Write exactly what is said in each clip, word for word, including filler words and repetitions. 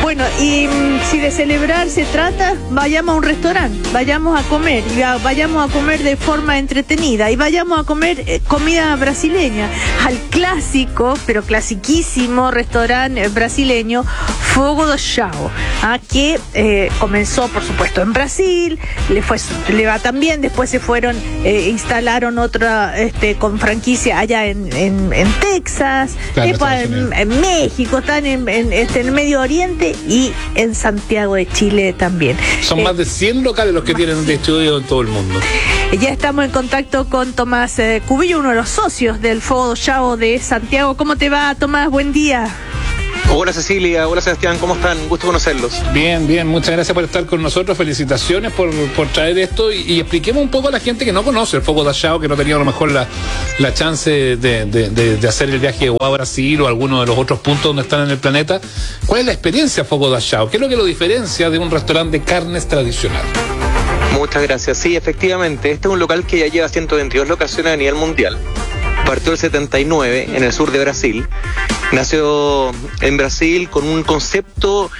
Bueno, y mm, si de celebrar se trata, vayamos a un restaurante, vayamos a comer, y a- vayamos a comer de forma entretenida y vayamos a comer eh, comida brasileña, al clásico, pero clasiquísimo restaurante eh, brasileño Fogo do Chão, ah, que eh, comenzó, por supuesto, en Brasil, le fue le va tan bien, después se fueron, eh, instalaron otra este, con franquicia allá en, en, en Texas, Claro, después Estados en, Unidos. en México, están en, en, este, en el Medio Oriente y en Santiago de Chile también. Son Eh, más de cien locales los que tienen distribuidos en todo el mundo. Ya estamos en contacto con Tomás eh, Cubillo, uno de los socios del Fogo do Chão de Santiago. ¿Cómo te va, Tomás? Buen día. Hola Cecilia, hola Sebastián, ¿cómo están? Gusto conocerlos. Bien, bien, muchas gracias por estar con nosotros, felicitaciones por, por traer esto y, y expliquemos un poco a la gente que no conoce el Fogo do Chão, que no ha tenido a lo mejor la, la chance de, de, de, de hacer el viaje a Brasil o alguno de los otros puntos donde están en el planeta. ¿Cuál es la experiencia Fogo do Chão? ¿Qué es lo que lo diferencia de un restaurante de carnes tradicional? Muchas gracias. Sí, efectivamente, este es un local que ya lleva ciento veintidós locaciones a nivel mundial. Partió el setenta y nueve en el sur de Brasil. Nació en Brasil con un concepto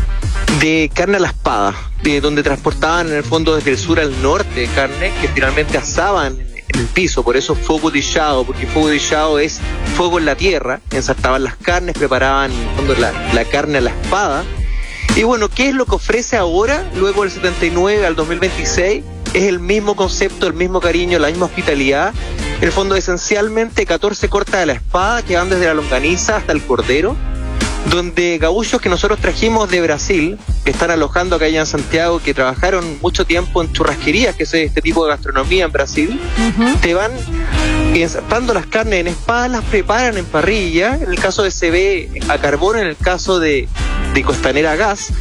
de carne a la espada, de donde transportaban en el fondo desde el sur al norte carne que finalmente asaban en el piso, por eso Fogo de Chão, porque Fogo de Chão es fuego en la tierra, ensartaban las carnes, preparaban en el fondo la, la carne a la espada. Y bueno, ¿qué es lo que ofrece ahora, luego del setenta y nueve al dos mil veintiséis? Es el mismo concepto, el mismo cariño, la misma hospitalidad. En el fondo, esencialmente, catorce cortas de la espada que van desde la longaniza hasta el cordero, donde gaúchos que nosotros trajimos de Brasil, que están alojando acá allá en Santiago, que trabajaron mucho tiempo en churrasquerías, que es este tipo de gastronomía en Brasil, Uh-huh. te van ensartando las carnes en espada, las preparan en parrilla, en el caso de C B a carbón, en el caso de, de costanera a gas,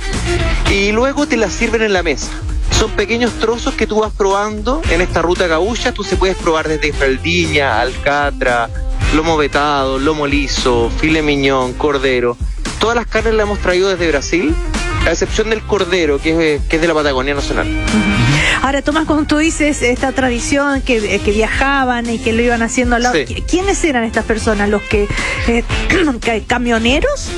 y luego te las sirven en la mesa. Son pequeños trozos que tú vas probando en esta ruta gaúcha. Tú se puedes probar desde fraldiña, alcatra, lomo vetado, lomo liso, filet mignon, cordero. Todas las carnes las hemos traído desde Brasil, a excepción del cordero, que es, que es de la Patagonia Nacional. Ahora, Tomás, cuando tú dices esta tradición que, que viajaban y que lo iban haciendo al lado, Sí. ¿quiénes eran estas personas? ¿Los que eh, ca- camioneros?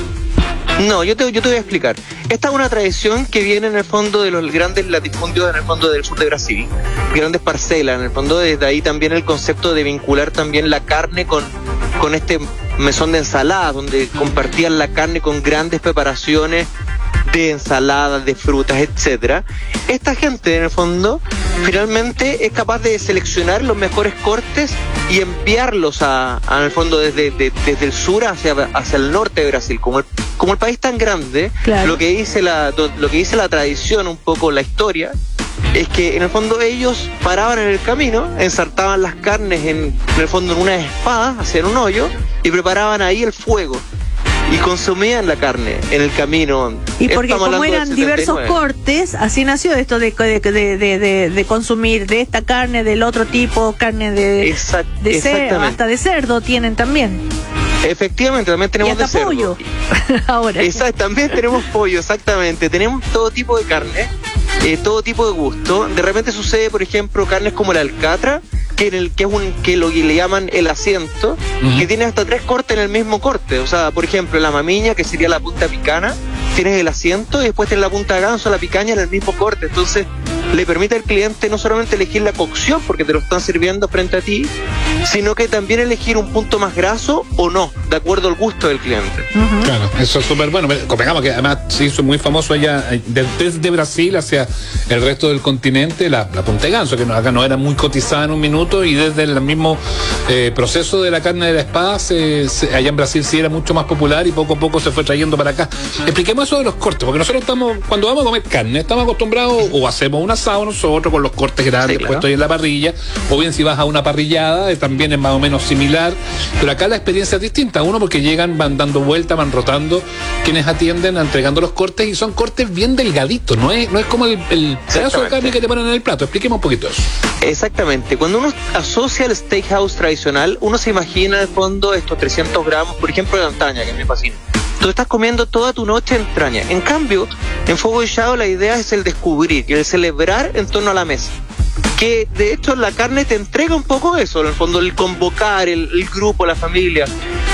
No, yo te, yo te voy a explicar. Esta es una tradición que viene en el fondo de los grandes latifundios en el fondo del sur de Brasil, grandes parcelas, en el fondo desde ahí también el concepto de vincular también la carne con, con este mesón de ensaladas, donde compartían la carne con grandes preparaciones de ensaladas, de frutas, etcétera. Esta gente en el fondo finalmente es capaz de seleccionar los mejores cortes y enviarlos a, a en el fondo desde, de, desde el sur hacia, hacia el norte de Brasil. Como el, como el país tan grande, Claro. lo que dice la lo que dice la tradición, un poco la historia, es que en el fondo ellos paraban en el camino, ensartaban las carnes en, en el fondo en unas espadas, hacían un hoyo y preparaban ahí el fuego y consumían la carne en el camino. Y porque Estamos como hablando eran del diversos setenta y nueve. cortes, así nació esto de, de, de, de, de, de consumir de esta carne, del otro tipo, carne de, Exact- de cerdo, exactamente. hasta de cerdo tienen también. Efectivamente, también Y tenemos hasta de cerdo. pollo. Ahora. Exacto, también tenemos pollo, exactamente. Tenemos todo tipo de carne, eh, todo tipo de gusto. De repente sucede, por ejemplo, carnes como la alcatra, que, en el, que es un que lo que le llaman el asiento, Ujú. que tiene hasta tres cortes en el mismo corte. O sea, por ejemplo, la mamiña, que sería la punta picana, tienes el asiento y después tienes la punta de ganso, la picaña en el mismo corte. Entonces, le permite al cliente no solamente elegir la cocción, porque te lo están sirviendo frente a ti, sino que también elegir un punto más graso o no, de acuerdo al gusto del cliente. Ujú. Claro, eso es súper bueno. Convengamos que además se hizo muy famoso allá, eh, de- desde Brasil hacia el resto del continente, la, la punta de ganso, que no- acá no era muy cotizada en un minuto, y desde el mismo eh, proceso de la carne de la espada, se, se- allá en Brasil sí era mucho más popular y poco a poco se fue trayendo para acá. Expliquemos eso de los cortes, porque nosotros estamos, cuando vamos a comer carne, estamos acostumbrados, o hacemos un asado nosotros con los cortes grandes Sí, claro. puestos ahí en la parrilla, o bien si vas a una parrillada, eh, también es más o menos similar, pero acá la experiencia es distinta. Uno, porque llegan, van dando vueltas, van rotando quienes atienden, entregando los cortes, y son cortes bien delgaditos, no es, no es como el, el pedazo de Exactamente. carne que te ponen en el plato. Expliquemos un poquito eso. Exactamente. Cuando uno asocia el steakhouse tradicional, uno se imagina en el fondo estos trescientos gramos, por ejemplo, de entraña, que me fascina. Tú estás comiendo toda tu noche entraña. En cambio, en Fogo de Chão la idea es el descubrir, el celebrar en torno a la mesa. Que de hecho la carne te entrega un poco eso, en el fondo el convocar el, el grupo, la familia.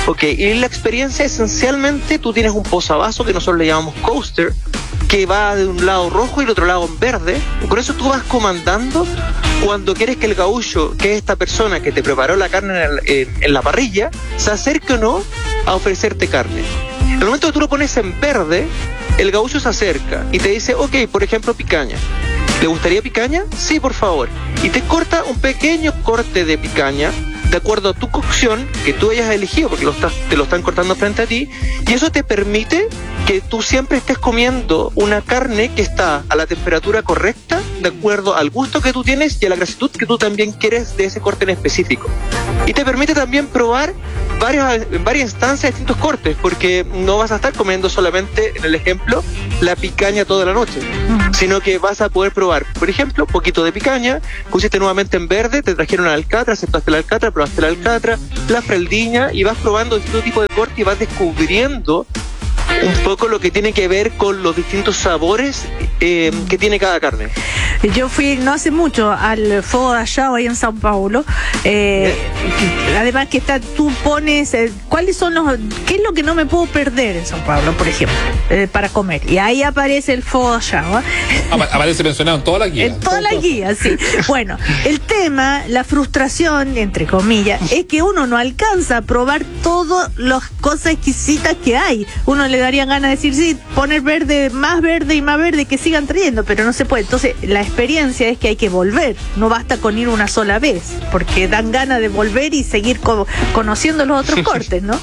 Ok, y la experiencia esencialmente tú tienes un posavasos que nosotros le llamamos coaster, que va de un lado rojo y del otro lado en verde. Con eso tú vas comandando cuando quieres que el gaúcho, que es esta persona que te preparó la carne en, el, en, en la parrilla, se acerque o no a ofrecerte carne. En el momento que tú lo pones en verde, el gaúcho se acerca y te dice, ok, por ejemplo, picaña. ¿Le gustaría picaña? Sí, por favor. Y te corta un pequeño corte de picaña de acuerdo a tu cocción que tú hayas elegido, porque lo estás, te lo están cortando frente a ti, y eso te permite que tú siempre estés comiendo una carne que está a la temperatura correcta, de acuerdo al gusto que tú tienes y a la grasitud que tú también quieres de ese corte en específico. Y te permite también probar varias, en varias instancias distintos cortes, porque no vas a estar comiendo solamente, en el ejemplo, la picaña toda la noche, sino que vas a poder probar, por ejemplo, un poquito de picaña, pusiste nuevamente en verde, te trajeron la alcatra, aceptaste la alcatra, probaste la alcatra, la fraldiña, y vas probando distintos tipos de corte y vas descubriendo un poco lo que tiene que ver con los distintos sabores eh, que tiene cada carne. Yo fui no hace mucho al Fogo de Allao ahí en São Paulo. Eh, además que está, tú pones eh, cuáles son los, qué es lo que no me puedo perder en São Paulo, por ejemplo, eh, para comer. Y ahí aparece el Fogo de Allao. ¿eh? Aparece mencionado en toda la guía. En toda la guía, sí. Bueno, el tema, la frustración, entre comillas, es que uno no alcanza a probar todas las cosas exquisitas que hay. Uno le daría ganas de decir, sí, poner verde, más verde y más verde, que sigan trayendo, pero no se puede. Entonces, la experiencia es que hay que volver. No basta con ir una sola vez, porque dan ganas de volver y seguir co- conociendo los otros cortes, ¿no?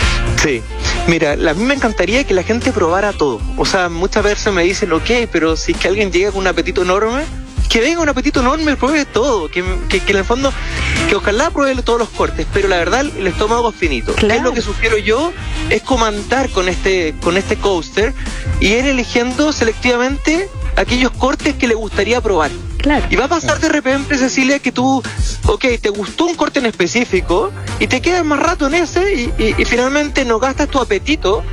Sí, mira, a mí me encantaría que la gente probara todo. O sea, muchas veces me dicen, ok, pero si es que alguien llega con un apetito enorme, que venga un apetito enorme, pruebe todo, que, que, que en el fondo, que ojalá pruebe todos los cortes, pero la verdad el estómago es finito. Claro. ¿Qué es lo que sugiero yo? Es comandar con este, con este coaster y ir eligiendo selectivamente aquellos cortes que le gustaría probar. Claro. Y va a pasar de repente, Cecilia, que tú, ok, te gustó un corte en específico y te quedas más rato en ese y, y, y finalmente no gastas tu apetito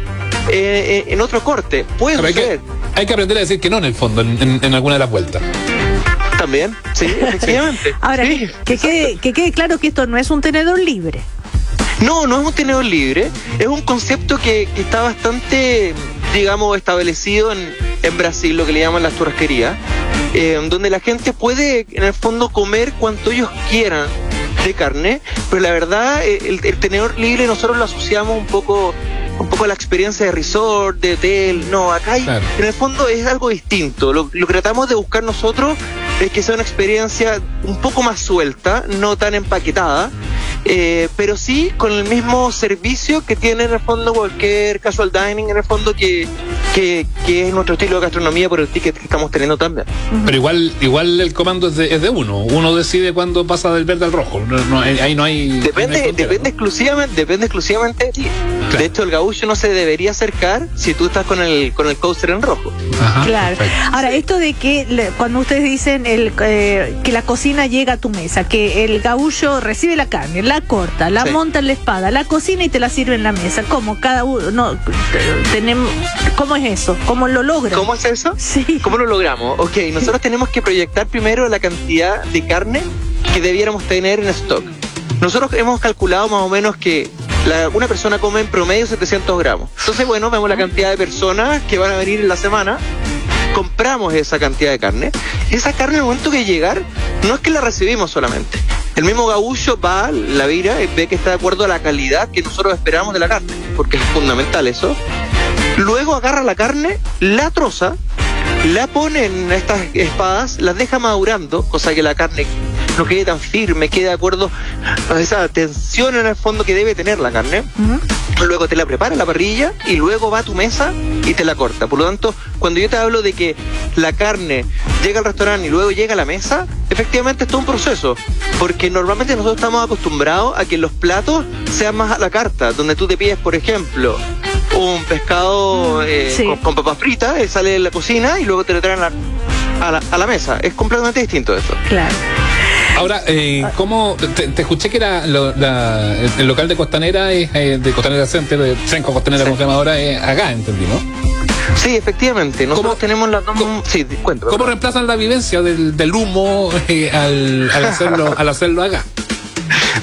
eh, en otro corte. Puede Pero hay suceder. que, hay que aprender a decir que no en el fondo, en, en, en alguna de las vueltas. También, sí, efectivamente. Ahora, sí. que, que, quede, que quede claro que esto no es un tenedor libre. No, no es un tenedor libre, es un concepto que, que está bastante, digamos, establecido en, en Brasil, lo que le llaman las churrasquerías, eh, donde la gente puede, en el fondo, comer cuanto ellos quieran de carne, pero la verdad, el, el tenedor libre nosotros lo asociamos un poco un poco a la experiencia de resort, de hotel. No, acá hay, claro, en el fondo es algo distinto. Lo, lo que tratamos de buscar nosotros es que sea una experiencia un poco más suelta, no tan empaquetada, eh, pero sí con el mismo servicio que tiene en el fondo cualquier casual dining, en el fondo que, que, que es nuestro estilo de gastronomía por el ticket que estamos teniendo también. Pero igual igual el comando es de, es de uno, uno decide cuándo pasa del verde al rojo, no, no, ahí no hay... Depende, no hay depende, ¿no? exclusivamente, depende exclusivamente de ti. Claro. De hecho, el gaucho no se debería acercar si tú estás con el con el coaster en rojo. Ajá, claro. Perfecto. Ahora, esto de que le, cuando ustedes dicen el, eh, que la cocina llega a tu mesa, que el gaúcho recibe la carne, la corta, la sí. monta en la espada, la cocina y te la sirve en la mesa. ¿Cómo? Cada uno, no, tenemos, ¿cómo es eso? ¿Cómo lo logran? ¿Cómo es eso? Sí. ¿Cómo lo logramos? Ok, nosotros tenemos que proyectar primero la cantidad de carne que debiéramos tener en stock. Nosotros hemos calculado más o menos que la, una persona come en promedio setecientos gramos. Entonces, bueno, vemos la cantidad de personas que van a venir en la semana, compramos esa cantidad de carne. Esa carne, en el momento que llegar, no es que la recibimos solamente. El mismo gaúcho va, la vira, y ve que está de acuerdo a la calidad que nosotros esperamos de la carne, porque es fundamental eso. Luego agarra la carne, la troza, la pone en estas espadas, las deja madurando, cosa que la carne no quede tan firme, quede de acuerdo a esa tensión en el fondo que debe tener la carne. Uh-huh. Luego te la prepara en la parrilla y luego va a tu mesa y te la corta. Por lo tanto, cuando yo te hablo de que la carne llega al restaurante y luego llega a la mesa, efectivamente es todo un proceso, porque normalmente nosotros estamos acostumbrados a que los platos sean más a la carta, donde tú te pides, por ejemplo, un pescado eh, sí. con, con papas fritas, él sale de la cocina y luego te lo traen a la, a la, a la mesa. Es completamente distinto esto. Claro. Ahora, eh, ¿cómo? Te, te escuché que era lo, la, el local de Costanera, es, eh, de Costanera Center, de Senco Costanera, sí. como se llama ahora, es acá, entendí, ¿no? Sí, efectivamente. Nosotros ¿Cómo, tenemos las dos... ¿cómo, sí, cuento, ¿cómo reemplazan la vivencia del, del humo eh, al, al, hacerlo, al hacerlo acá?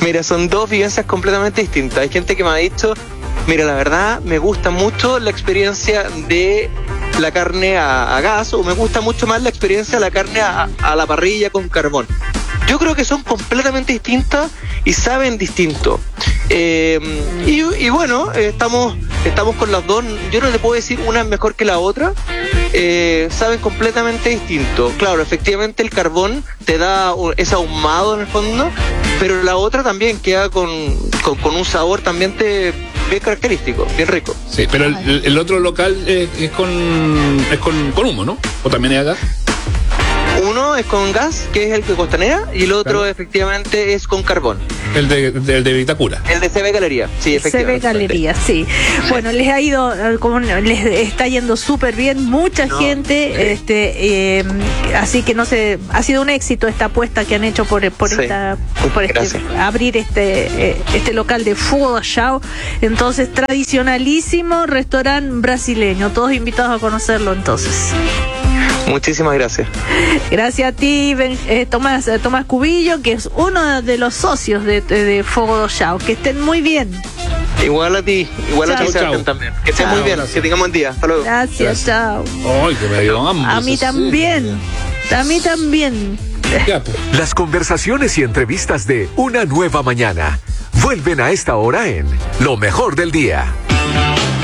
Mira, son dos vivencias completamente distintas. Hay gente que me ha dicho, mira, la verdad me gusta mucho la experiencia de la carne a, a gas, o me gusta mucho más la experiencia de la carne a, a la parrilla con carbón. Yo creo que son completamente distintas y saben distinto. Eh, y, y bueno, eh, estamos estamos con las dos. Yo no le puedo decir una es mejor que la otra. Eh, saben completamente distinto. Claro, efectivamente el carbón te da ese ahumado en el fondo, pero la otra también queda con, con, con un sabor también te, bien característico, bien rico. Sí, pero el, el otro local es, es con es con, con humo, ¿no? ¿O también es acá? Uno es con gas, que es el de Costanera, y el otro claro. efectivamente es con carbón. El de, de, el de Vitacura. El de C B Galería, sí, efectivamente. C B Galería, sí. Bueno, les ha ido, como les está yendo súper bien, mucha no, gente, sí. este, eh, así que no sé, ha sido un éxito esta apuesta que han hecho por, por sí. esta, por este, abrir este, eh, este local de Fogo de Chão. Entonces, tradicionalísimo restaurante brasileño, todos invitados a conocerlo entonces. Muchísimas gracias. Gracias a ti, ben, eh, Tomás, eh, Tomás Cubillo, que es uno de los socios de, de, de Fogo de Chão. Que estén muy bien. Igual a ti, igual chao, a ti, Sebastián, también. Que estén muy bien, gracias. Que tengamos buen día. Hasta luego. Gracias, gracias. Chao. Ay, que me dio hambre. A mí también, sí. A mí también. Ya, pues. Las conversaciones y entrevistas de Una Nueva Mañana vuelven a esta hora en Lo Mejor del Día.